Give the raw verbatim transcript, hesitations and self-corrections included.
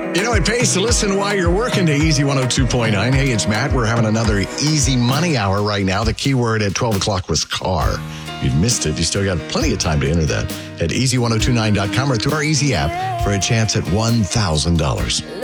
You know, it pays to listen while you're working to Easy one oh two point nine. Hey, it's Matt. We're having another Easy Money Hour right now. The keyword at twelve o'clock was car. If you've missed it, you still got plenty of time to enter that at easy ten twenty-nine dot com or through our Easy app for a chance at one thousand dollars.